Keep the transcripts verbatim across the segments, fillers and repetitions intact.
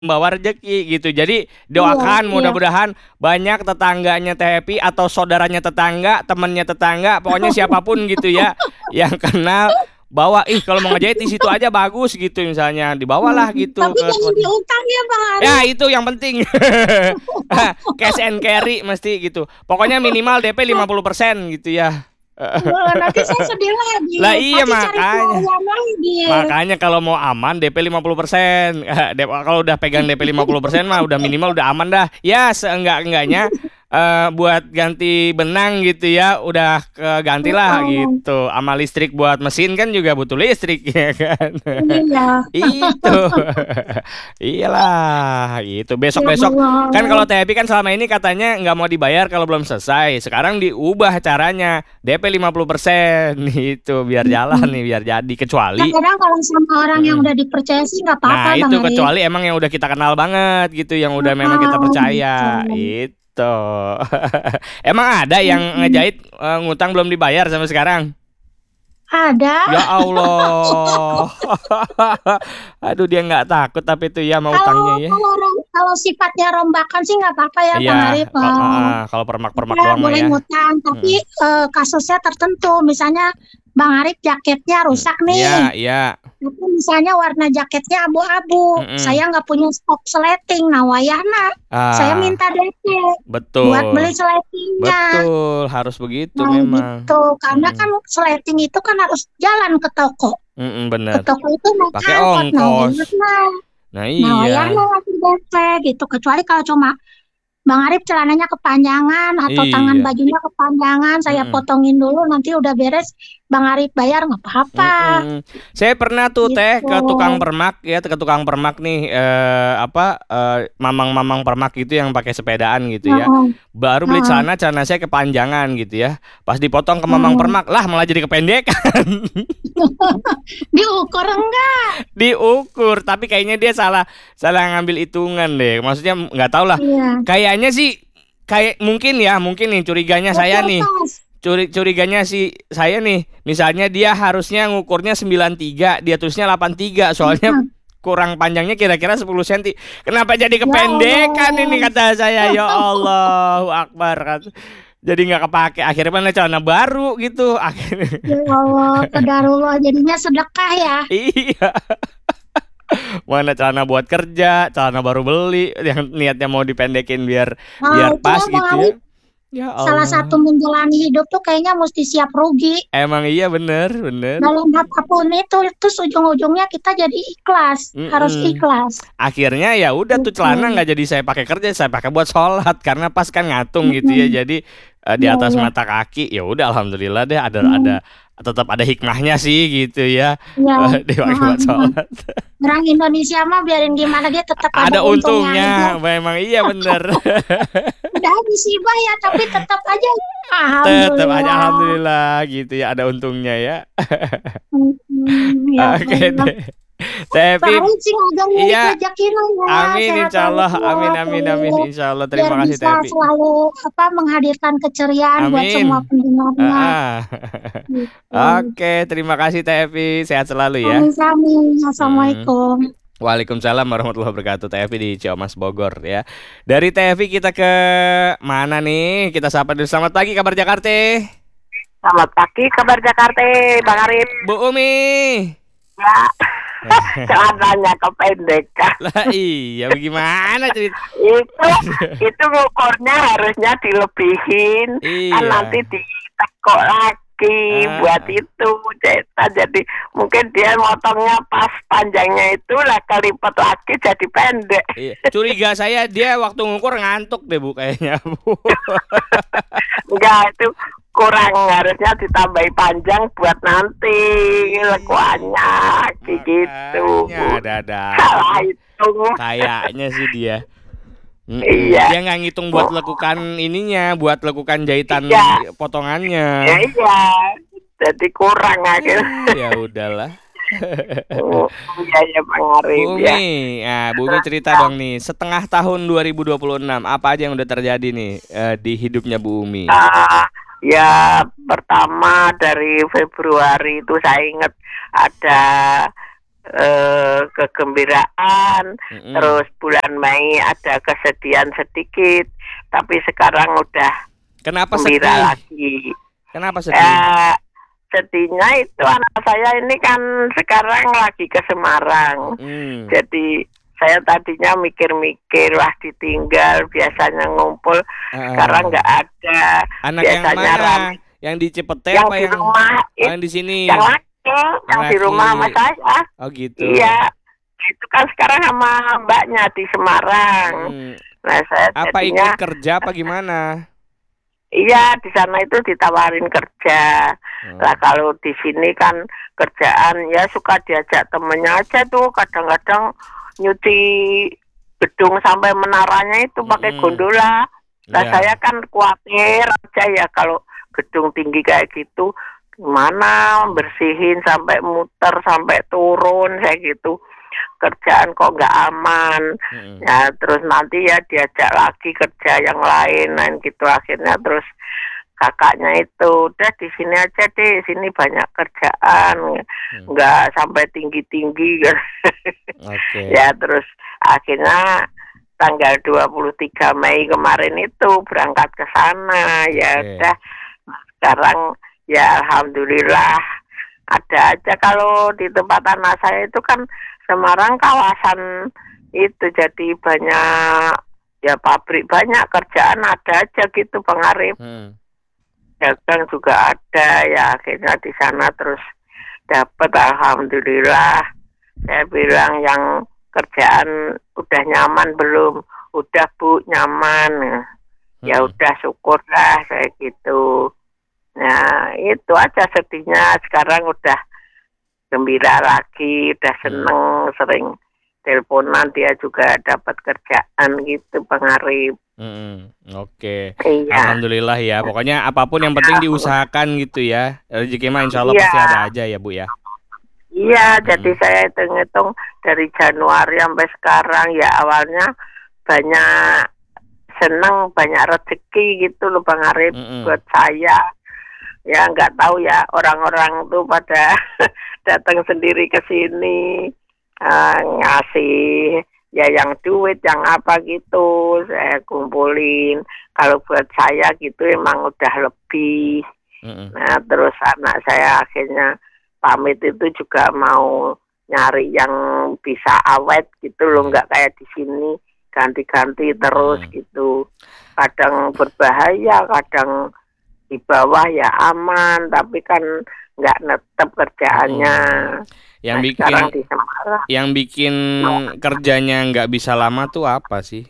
Membawa rezeki gitu. Jadi Iya doakan iya. mudah-mudahan banyak tetangganya Teh Happy atau saudaranya tetangga, temennya tetangga, pokoknya siapapun gitu ya yang kenal bawa, "Ih kalau mau ngejahit di situ aja bagus," gitu misalnya, dibawalah Mhm, gitu tapi ke jangan tempatnya. diutang ya Bang Ya Arif. itu yang penting. Cash and carry mesti gitu. Pokoknya minimal D P lima puluh persen gitu ya. Wah, nanti saya sedih lagi, Lah iya pasti cari makanya. pelayan lagi. Makanya kalau mau aman D P lima puluh persen. Dep kalau udah pegang D P lima puluh persen mah udah minimal udah aman dah. Ya seenggak-enggaknya, eee, buat ganti benang gitu ya, udah kegantilah Heeh. gitu. Sama listrik buat mesin kan juga butuh listrik ya kan. Iya. Itu. Iyalah gitu. Ya Besok-besok kan Allah. kalau Teh Happy kan selama ini katanya nggak mau dibayar kalau belum selesai. Sekarang diubah caranya, D P lima puluh persen gitu, biar jalan Mhm. nih, biar jadi. Kecuali Kadang-kadang kalau sama orang yang mhm. udah dipercaya sih nggak papa Nah Bang itu, Arif. kecuali emang yang udah kita kenal banget gitu, yang udah memang kita Heeh, percaya, gitu. itu. Emang ada yang Mhm. ngejahit, eee, ngutang belum dibayar sampai sekarang? Ada. Ya Allah. Aduh dia nggak takut tapi itu ya sama utangnya Kalau ya. kalau rom kalau sifatnya rombakan sih nggak papa ya Iya, Bang Arif, kal eee, heeh, kalau permak-permak kita doang mah boleh ya. ngutang, tapi, Mhm. eee, kasusnya tertentu. Misalnya Bang Arif jaketnya Mmm, rusak iya nih, iya. tapi misalnya warna jaketnya abu-abu, Mhm. saya nggak punya stok seleting, nah wayahna saya Ah, minta D P buat beli betul. seletingnya. Betul, harus begitu Nah memang. gitu, karena kan Mhm. seleting itu kan harus jalan ke toko. Mhm, Ke bener. toko itu naik Pakai angkot, nah ongkos. wayahna Nah nah wayahna iya. ngasih D P gitu. Kecuali kalau cuma Bang Arif celananya kepanjangan atau tangan Iya. bajunya kepanjangan, saya Mhm. potongin dulu nanti udah beres Bang Arif bayar nggak papa. Mhm. Saya pernah tuh Teh Gitu. ke tukang permak ya, ke tukang permak nih, eee, apa, eee, mamang-mamang permak gitu yang pakai sepedaan gitu ya. Heeh. Baru beli Heeh. celana, celana saya kepanjangan gitu ya. Pas dipotong ke mamang Heeh. permak, lah malah jadi kependekan. Diukur enggak? Diukur, tapi kayaknya dia salah salah ngambil hitungan deh. Maksudnya nggak tahulah, Iya. kayaknya sih kayak mungkin ya, mungkin nih curiganya saya Ukur nih, pas. curi curiganya si saya nih, misalnya dia harusnya ngukurnya sembilan tiga, dia tulisnya delapan tiga, soalnya Mhm. kurang panjangnya kira-kira sepuluh senti. Kenapa jadi Ya kependekan ini Allah. kata saya, ya Allahu Akbar kan. Jadi nggak kepakai, akhirnya mana celana baru gitu, akhirnya. Ya Allah, qadarullah jadinya sedekah ya. Iya. Mana celana buat kerja, celana baru beli, yang niatnya mau dipendekin biar Nah biar pas itulah Bang gitu ya. Arif, Ya salah satu Allah. menjalani hidup tuh kayaknya musti siap rugi. Emang iya bener bener. Dalam apapun itu, terus ujung-ujungnya kita jadi ikhlas, harus Mhm. ikhlas. Akhirnya ya udah tuh celana Gitu. nggak jadi saya pakai kerja, saya pakai buat sholat karena pas kan ngatung gitu ya. Mhm. Jadi, eee, di Iya atas iya. mata kaki, ya udah alhamdulillah deh ada ada Mmm. tetap ada hikmahnya sih gitu ya, Iya, eee, dipakai heeh buat heeh. sholat. Orang Indonesia mah biarin gimana dia tetap A ada ada untungnya aja. untungnya, memang iya bener. Udah musibah ya, tapi tetap aja Tetep aja alhamdulillah. alhamdulillah gitu ya, ada untungnya ya. Mhm, ya Oke Allah. deh. Teh Bang Happy Arif sih agak ngurip iya, rejekinya ya, amin sehat insyaallah, amin walafiat amin amin, selalu, insyaallah. biar Terima kasih bisa Teh Happy. selalu apa, menghadirkan keceriaan buat semua Amin. pendengarnya. Heeh. Gitu. Oke, terima kasih Teh Happy, sehat selalu ya. Sami-sami, Mhm. assalamualaikum. Waalaikumsalam warahmatullahi wabarakatuh. Teh Happy di Ciamas, Bogor ya. Dari Teh Happy kita ke mana nih? Kita sapa dulu. Selamat pagi kabar Jakarte. Selamat pagi kabar Jakarte, Bang Arif. Bu Umi. Ya, celananya kependekan. Lah iya, bagaimana cerit Itu itu ngukurnya harusnya dilebihin, kan nanti Iya. ditekuk lagi buat Heeh. itu cetak. Jadi mungkin dia motongnya pas panjangnya itu lah kelipet lagi jadi pendek. Iya, curiga saya dia waktu ngukur ngantuk deh Bu kayaknya Bu. Enggak, itu kurang, harusnya ditambahi panjang buat nanti Ih, lekuannya gitu. makanya ada-ada Salah aja. hitung. Kayaknya sih dia. Mhm, Iya. dia nggak ngitung buat lekukan ininya, buat lekukan jahitan Iya. Ya potongannya. iya, jadi kurang akhirnya. Eh, ya udahlah. Oh, iya ya Bang Arif Bu ya. Umi, nah Bu Umi cerita dong nih, setengah tahun dua ribu dua puluh enam apa aja yang udah terjadi nih, eee, di hidupnya Bu Umi? Ah, ya pertama dari Februari itu saya ingat ada eh, kegembiraan. Mm-mm. Terus bulan Mei ada kesedihan sedikit, tapi sekarang udah Kenapa gembira sedih? lagi. Kenapa sedih? Eh, sedihnya itu anak saya ini kan sekarang lagi ke Semarang. Mm. Jadi saya tadinya mikir-mikir, wah ditinggal, biasanya ngumpul, Ah. sekarang nggak ada. Anak yang Biasanya mana? ramai. Yang di Cipete Yang apa di yang rumah, oh, it- yang di sini? yang laki, yang di laki. rumah sama saya. Oh gitu. Iya, itu kan sekarang sama mbaknya di Semarang. Hmm. Nah saya Apa jadinya, ikut kerja apa gimana? iya di sana itu ditawarin kerja. Hmm. Lah kalau di sini kan kerjaan ya suka diajak temennya aja tuh, kadang-kadang nyuci gedung sampai menaranya itu pakai Mm-mm. gondola. Nah Iya. saya kan khawatir aja ya kalau gedung tinggi kayak gitu, gimana bersihin sampai muter sampai turun kayak gitu. Kerjaan kok nggak aman. Mm-mm. Ya terus nanti ya diajak lagi kerja yang lain, lain gitu. Akhirnya terus kakaknya itu udah di sini aja deh, sini banyak kerjaan, Hmm. nggak sampai tinggi-tinggi kan. Oke. Ya terus akhirnya tanggal dua puluh tiga Mei kemarin itu berangkat ke sana. Ya Oke. udah sekarang ya alhamdulillah ada aja. Kalau di tempat anak saya itu kan Semarang kawasan itu jadi banyak ya pabrik, banyak kerjaan ada aja gitu Bang Arif. Hmm. Dagang juga ada, ya akhirnya di sana terus dapat alhamdulillah. Saya bilang yang kerjaan udah nyaman belum? Udah Bu, nyaman. Ya Hmm. udah syukurlah saya gitu. Nah itu aja sedihnya, sekarang udah gembira lagi, udah seneng, sering teleponan, dia juga dapat kerjaan gitu Bang Arif. Mm-mm. Oke. Iya. Alhamdulillah ya. Pokoknya apapun yang penting diusahakan gitu ya. Rezeki mah insya Allah Iya. pasti ada aja ya Bu ya. Iya, Hmm. jadi saya hitung-hitung dari Januari sampai sekarang ya awalnya banyak seneng, banyak rezeki gitu loh Bang Arif. Mm-mm. Buat saya. Ya nggak tahu ya orang-orang tuh pada datang sendiri ke sini uh, ngasih ya yang duit yang apa gitu saya kumpulin. Kalau buat saya gitu emang udah lebih. Mm-mm. Nah terus anak saya akhirnya pamit itu juga mau nyari yang bisa awet gitu loh, nggak kayak di sini ganti-ganti terus Hmm. gitu. Kadang berbahaya, kadang di bawah ya aman, tapi kan nggak netep kerjaannya. Yang Nah, bikin sekarang di Semarang. yang bikin kerjanya nggak bisa lama tuh apa sih?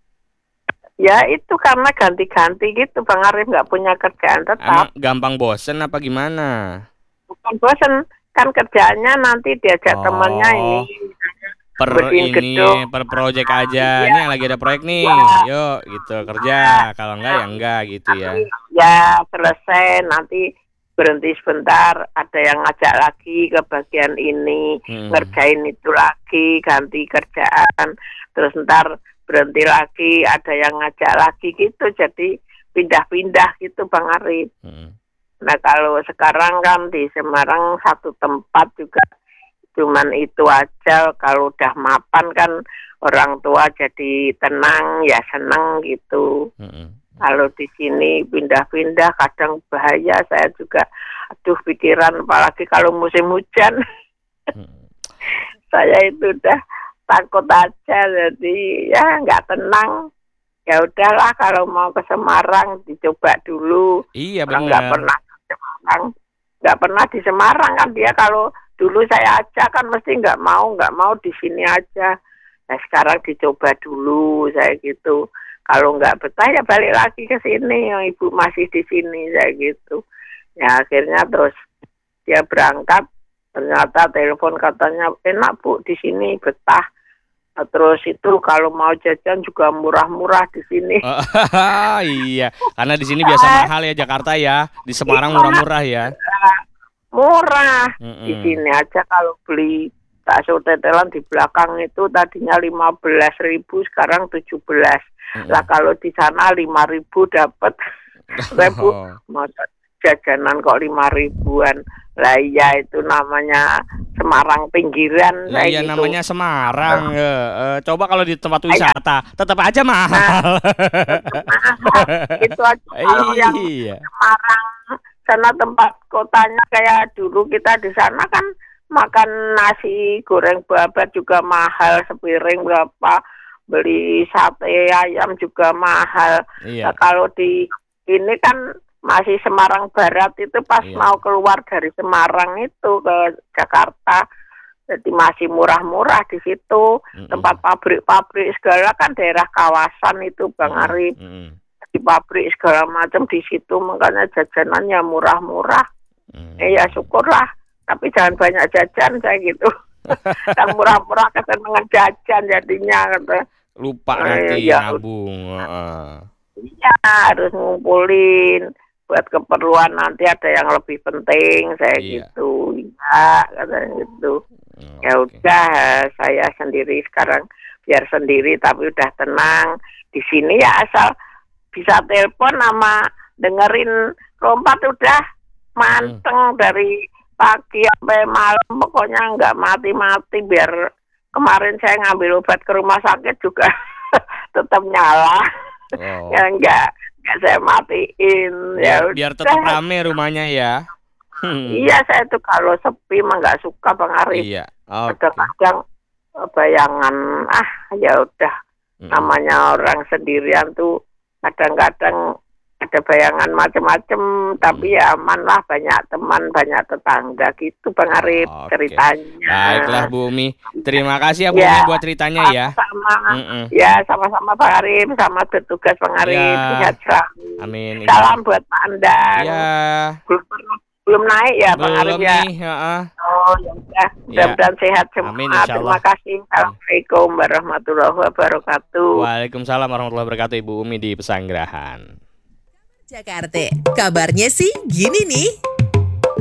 Ya itu karena ganti-ganti gitu Bang Arif, nggak punya kerjaan Emang tetap. gampang bosen apa gimana? Bukan bosen, kan kerjaannya nanti diajak Oh. temannya ini. Per Bersihin ini gedung. per proyek aja. Iya. Ini lagi ada proyek nih. Iya. Yuk gitu kerja. Kalau enggak ya enggak gitu ya. Ya selesai nanti berhenti sebentar, ada yang ngajak lagi ke bagian ini, Hmm. ngerjain itu lagi, ganti kerjaan, terus ntar berhenti lagi, ada yang ngajak lagi gitu, jadi pindah-pindah gitu Bang Arif. Hmm. Nah kalau sekarang kan di Semarang satu tempat juga cuman itu aja, kalau udah mapan kan orang tua jadi tenang ya seneng gitu. Hmm. Kalau di sini pindah-pindah kadang bahaya, saya juga aduh pikiran apalagi kalau musim hujan. Hmm. Saya itu udah takut aja, jadi ya nggak tenang. Ya udahlah kalau mau ke Semarang dicoba dulu. Iya Orang nggak benar. pernah ke Semarang, nggak pernah di Semarang kan dia. Kalau dulu saya ajak kan mesti nggak mau, nggak mau di sini aja. Nah sekarang dicoba dulu saya gitu. Kalau nggak betah ya balik lagi ke sini, yang ibu masih di sini saya gitu. Ya akhirnya terus dia berangkat, ternyata telepon katanya enak Bu di sini betah. Nah, terus itu kalau mau jajan juga murah-murah di sini. Oh, iya, karena di sini biasa mahal ya Jakarta ya. Di Semarang murah-murah ya. Murah. Mm-mm. Di sini aja kalau beli bakso tetelan di belakang itu tadinya lima belas ribu, sekarang tujuh belas. Mm-mm. Lah kalau di sana lima ribu dapat. Ribu Oh. masa jajanan kok lima ribuan. Lah iya itu namanya Semarang pinggiran Lah kayak iya gitu. namanya Semarang. Eh, eh, coba kalau di tempat wisata tetap aja mahal. Mahal. Itu aja kalau yang Iya. Semarang sana tempat kotanya kayak dulu kita di sana kan makan nasi goreng babat juga mahal, sepiring berapa, beli sate ayam juga mahal. Iya. Nah, kalau di ini kan masih Semarang Barat itu pas Iya. mau keluar dari Semarang itu ke Jakarta, jadi masih murah-murah di situ. Mm-mm. Tempat pabrik-pabrik segala kan daerah kawasan itu Bang Mm-mm. Arif, Mm-mm. di pabrik segala macam di situ, makanya jajanannya murah-murah. Mm. Eh, ya syukurlah, tapi jangan banyak jajan saya gitu. Yang murah-murah kesenangan jajan jadinya kata. Lupa Eh, nanti ya. nabung. Heeh. Iya, harus ngumpulin buat keperluan nanti ada yang lebih penting saya Iya. gitu. Ya, katanya gitu. Mm, Ya oke. udah, saya sendiri sekarang biar sendiri tapi udah tenang. Di sini ya asal bisa telepon sama dengerin lompat udah manteng dari pagi sampai malam, pokoknya nggak mati-mati. Biar kemarin saya ngambil obat ke rumah sakit juga tetap nyala. Oh. Ya enggak, enggak saya matiin. Ya Biar, biar tetap udah. rame rumahnya ya. Hmm. Iya, saya tuh kalau sepi mah nggak suka Bang Arif. Iya. Oke. Kadang-kadang eh, bayangan ah ya udah, Mm-mm. namanya orang sendirian tuh kadang-kadang ada bayangan macam-macam, tapi ya aman lah, banyak teman, banyak tetangga gitu Bang Arif Oke. ceritanya. Baiklah Bu Umi. Terima kasih ya Bu Ya. Umi buat ceritanya ya. Sama, Mm-mm. ya sama-sama Bang Arif, sama bertugas Bang Arif, Ya. sehat selalu. Amin. Salam buat Pak Andang. Ya. Belum, belum naik ya Bang Arif Belum ya. nih. Heeh. Oh ya udah, mudah-mudahan sehat semua. Amin, insya Terima Allah. kasih. Assalamualaikum warahmatullahi wabarakatuh. Waalaikumsalam warahmatullahi wabarakatuh Ibu Umi di Pesanggerahan. Jakarta, kabarnya sih gini nih.